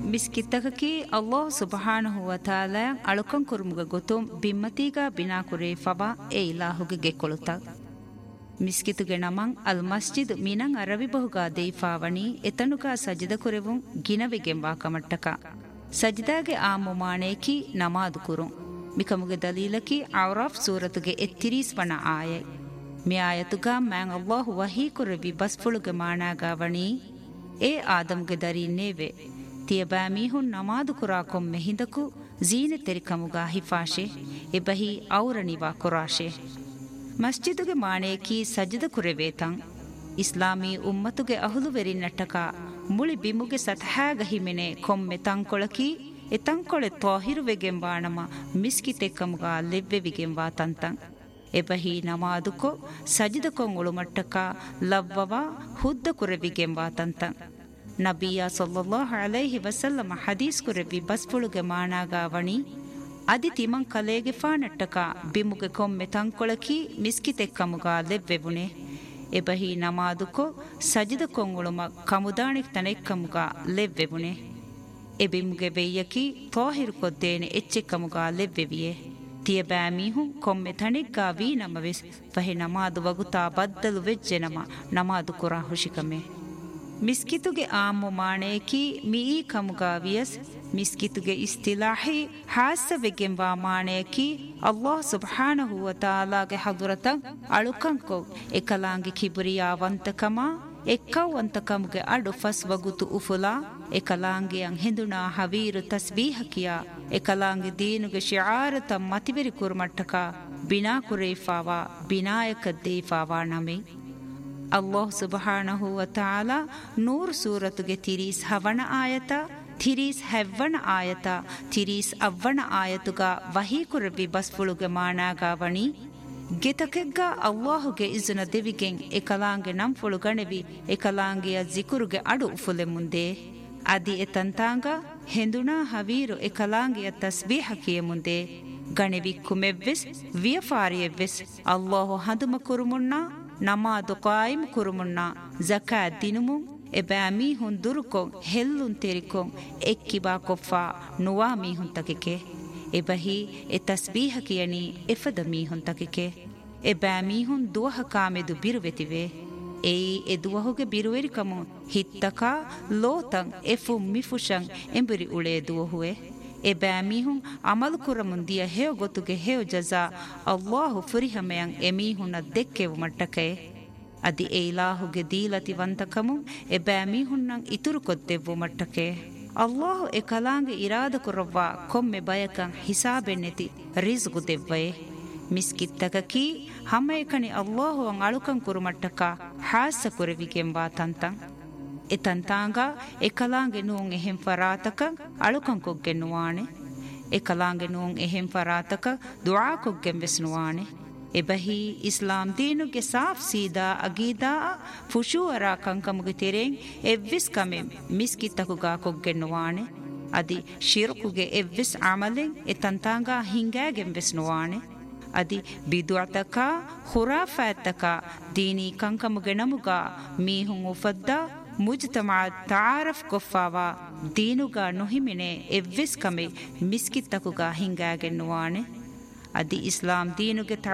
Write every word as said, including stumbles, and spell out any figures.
ಮಿಸ್ಕಿತ್ತಕಕಿ ಅಲ್ಲಾಹ್ ಸುಬ್ಹಾನಹು ವ ತಾಲಾ ಅಳುಕಂ ಕುರುಮುಗ ಗೊತುಂ ಬಿಮ್ಮತಿಗ ಬಿನಾ ಕುರೇ ಫಬಾ ಎ ಇಲಾಹುಗೆ ಗೆಕೊಳುತ ಮಿಸ್ಕಿತುಗೆ ನಮಂ ಅಲ್ ಮಸ್ಜಿದ್ ಮಿನಂ ಅರವಿ ಬಹುಗಾ ದೇಫಾವಣಿ ಎತನುಗಾ ಸಜಿದ ಕುರೆವುಂ ಗಿನವೆಗೆಂಬಾ ಕಮಟ್ಟಕ ಸಜಿದಾಗೆ ಆ ಮುಮಾಣೇಕಿ ನಮಾದು ಕುರುಂ ಮಿಕಮುಗೆ ದಲೀಲಕಿ ಔರಾಫ್ ಸೂರತುಗೆ ಎತ್ತಿರೀಸ್ ವಣ ಆಯೈ ಮಿ ಆಯತುಗಾ ಮ್ಯಾಂ ಅಲ್ಲಾಹು ವಹೀ ಕುರೆವಿ ಬಸ್ಫುಳುಗೆ ಮಾಣಾಗಾವಣಿ ಎ ಆದಮ್ಗೆ ದರಿ ನೇವೆ ತಿಯಬಾ ಮೀಹುನ್ ನಮಾದು ಕುರಾ ಕೊಮ್ಮೆ ಹಿಂದಕು ಜೀನೆ ತೆರಿಕಮುಗಾ ಹಿಫಾಶೆ ಎಬಹಿ ಔರಣಿವಾ ಕುರಾಶೆ ಮಸ್ಜಿದುಗೆ ಮಾಣೇಕಿ ಸಜ್ಜದ ಕುರೆವೇತಂ ಇಸ್ಲಾಮೀ ಉಮ್ಮತುಗೆ ಅಹುಲುವೆರಿ ನಟ್ಟಕ ಮುಳಿ ಬಿಮುಗೆ ಸತಹಾಗ ಹಿಮೆನೆ ಕೊಮ್ಮೆ ತಂಕೊಳಕಿ ಎ ತಂಕೊಳೆ ತೋಹಿರುವೆಗೆಂಬಾಣಮ ಮಿಸ್ಕಿತೆಕ್ಕಮುಗಾ ಲೆವ್ವೆವಿಗೆಂಬಾ ತಂತಂ ಎಬಹಿ ನಮಾದುಕೊ ಸಜಿದ ಕೊಂಗುಳು ಮಟ್ಟಕ ಲವ್ವವ ಹುದ್ದ ಕುರೆವಿಗೆಂಬಾ ತಂತಂ ನಬಿಯ ಸಲ್ಲಲ್ಲಾಹು ಅಲೈಹಿ ವಸಲ್ಲಮ ಹದೀಸ್ ಕುರೆವಿ ಬಸ್ಫುಳುಗೆ ಮಾಣಾಗಾವಣಿ ಅದಿ ತಿಮಂ ಕಲೇಗೆ ಫಾನಟ್ಟಕ ಬಿಮುಗೆ ಕೊಮ್ಮೆ ತಂಕೊಳಕಿ ಮಿಸ್ಕಿತೆಕ್ಕಮುಗಾ ಲೆವ್ವೆವುನೆ ಎಬಹಿ ನಮಾದುಕೊ ಸಜಿದ ಕೊಂಗುಳುಮ ಕಮುದಾಣಿಕ್ ತನೆಕ್ಕಮುಗಾ ಲೆವ್ವೆವುನೆ ಎಬಿಮುಗೆ ವೆಯ್ಯಕಿ ತೋಹಿರು ಕೊದ್ದೇನೆ ಎಚ್ಚೆಕ್ಕಮುಗಾ ಲೆವ್ವೆವಿಯೆ ತಿಯಬಾ ಮೀಹುಂ ಕೊಮ್ಮೆ ತಣಿಗ್ಗಾ ವೀ ನಮವೆಸ್ ಫಹೆ ನಮಾದು ವಗುತಾ ಬದ್ದಲು ವೆಜ್ಜೆನಮ ನಮಾದು ಕುರಾ ಹುಶಿಕಮೆ ಮಿಸ್ಕಿತುಗೆ ಆಮು ಮಾಣೇಕಿ ಮೀ ಕಮುಗಾ ವಿಯಸ್ ಮಿಸ್ಕಿತುಗೆ ಇಸ್ತಿಲಾಹಿ ಹಾಸವೆಗೆಂಬ ಮಾಣೇಕಿ ಅಲ್ಲಾಹ್ ಸುಬ್ಹಾನಹು ವ ತಾಲಾಗೆ ಹದುರತಂ ಅಳುಕಂಕೊ ಎಕಲಾಂಗಿ ಕಿಬುರಿಯಾವಂತಕಮ ಎಕ್ಕವಂತಕಮುಗೆ ಅಡು ಫಸ್ ವಗುತು ಉಫುಲಾ ಎಕಲಾಂಗಿಯಂ ಹಿಂದುನಾ ಹವೀರು ತಸ್ಬೀಹಕಿಯ ಎಕಲಾಂಗಿ ದೀನುಗೆ ಶಿಆರತ ಮತಿವೆರಿ ಕುರ್ಮಟ್ಟಕ ಬಿನಾ ಕುರೇಫಾವಾ ಬಿನಾಯಕ ದೇಫಾವಾ ನಮೆ ಅಲ್ಲಾಹ್ ಸುಬ್ಹಾನಹು ವ ತಾಲಾ ನೂರ್ ಸೂರತುಗೆ ತಿರೀಸ್ ಹವಣ ಆಯತ ತಿರೀಸ್ ಹೆವ್ವಣ ಆಯತ ತಿರೀಸ್ ಅವ್ವಣ ಆಯತುಗ ವಹೀ ಕುರವಿ ಬಸ್ಫುಳುಗೆ ಮಾಣಾಗಾವಣಿ ಗೆತಕೆಗ್ಗ ಅಲ್ಲಾಹುಗೆ ಇಜುನ ದೆವಿಗೆಂ ಎಕಲಾಂಗೆ ನಂಫುಳು ಗಣೆವಿ ಎಕಲಾಂಗೆಯ ಜಿಕುರುಗೆ ಅಡು ಉಫುಲೆ ಮುಂದೆ ಅದಿ ಎತಂತಾಂಗ ಹೆಂದುನಾ ಹವೀರು ಎಕಲಾಂಗೆಯ ತಸ್ಬೀಹಕಿಯ ಮುಂದೆ ಗಣೆವಿ ಕುಮೆವ್ವೆಸ್ ವಿಯಫಾರಿಯವ್ವೆಸ್ ಅಲ್ಲಾಹು ಹದುಮ ಕುರುಮುಣ್ಣ ನಮಾದು ಕಾಯಿಮ್ ಕುರುಮುಣ್ಣ ಜಕಾತ್ ದಿನುಮು ಎಬಾ ಮೀಹುನ್ ದುರುಕೊಂ ಹೆಲ್ಲುನ್ ತೆರಿಕೊಂ ಎಕ್ಕಿಬಾ ಕೊಫ್ಫಾ ನುವಾ ಮೀಹುನ್ ತಕಿಕೆ ಎಬಹಿ ಎ ತಸ್ಬೀಹಕಿಯನಿ ಎಫದ ಮೀಹುನ್ ತಕಿಕೆ ಎಬಾ ಮೀಹುನ್ ದುವಹ ಕಾಮೆದು ಬಿರುವೆತಿವೆ ಏಯಿ ಎ ದುವಹುಗೆ ಬಿರುವೆರಿಕಮು ಹಿತ್ತಕ ಲೋತಂ ಎಫು ಮಿಫುಶಂ ಎಂಬುರಿ ಉಳೆ ದುವಹುವೆ ಎಬಾ ಮೀಹುನ್ ಅಮಲು ಕುರಮುಂದಿಯ ಹೇವ ಗೊತ್ತುಗೆ ಹೇವ ಜಜಾ ಅಲ್ಲಾಹು ಫುರಿಹಮೆಯಂ ಎಮೀಹುನ ದೆಕ್ಕೆವು ಮಟ್ಟಕೆ ಅದಿ ಎ ಇಲಾಹುಗೆ ದೀಲತಿ ವಂತಕಮು ಎಬಾ ಮೀಹುನ್ನಂ ಇತುರು ಕೊದ್ದೆವು ಮಟ್ಟಕೆ ಅಲ್ಲಾಹು ಎ ಕಲಾಂಗೆ ಇರಾದ ಕುರವ್ವ ಕೊಮ್ಮೆ ಬಯಕಂ ಹಿಸಾಬೆನ್ನೆತಿ ರಿಜ್ಗು ದೆವ್ವಯೆ ಮಿಸ್ಕಿತ್ತಕಕಿ ಹಮ್ಮೆಕನಿ ಅಲ್ಲಾಹು ಅಂ ಅಳುಕಂ ಕುರುಮಟ್ಟಕ ಹಾಸ ಕುರವಿಗೆಂಬಾ ತಂತಂ ಎತಂತಾಂಗ ಎಕಲಾಂಗೆ ನೂಂ ಎಹೆಂ ಫರಾತಕ ಅಳುಕಂ ಕೊಗ್ಗೆ ನುವಾಣೆ ಎಕಲಾಂಗೆ ನೂಂ ಎಹೆಂ ಫರಾತಕ ದುಆ ಕೊಗ್ಗೆ ವೆಸ್ನುವಾಣೆ ಎಬಹಿ ಇಸ್ಲಾಂ ದೀನುಗೆ ಸಾಫ್ ಸೀದಾ ಅಗೀದಾ ಫುಶೂರ ಕಂಕಮುಗೆ ತೆರೆಂ ಎವ್ವಿಸ್ ಕಮೆ ಮಿಸ್ಕಿತ್ತಕುಗಾ ಕೊಗ್ಗೆ ನುವಾಣೆ ಅದಿ ಶಿರ್ಕುಗೆ ಎವ್ವಿಸ್ ಅಮಲೆಂ ಎತಂತಾಂಗ ಹಿಂಗಾಗೆ ವೆಸ್ನುವಾಣೆ ಅದಿ ಬಿದುಅತಕ ಖುರಾಫಾತಕ ದೀನಿ ಕಂಕಮುಗೆ ನಮುಗಾ ಮೀಹುಂ ಉಫದ್ದ ಮುಜ್ತಮಾ ತಾರಫ್ ಕೊಫಾವಾ ದೀನುಗಾ ನುಹಿಮಿನೆ ಎವ್ವಿಸ್ ಕಮೆ ಮಿಸ್ಕಿತ್ತಕುಗಾ ಹಿಂಗಾಗೆ ನುವಾಣೆ ಅದಿ ಇಸ್ಲಾಂ ದೀನುಗೆ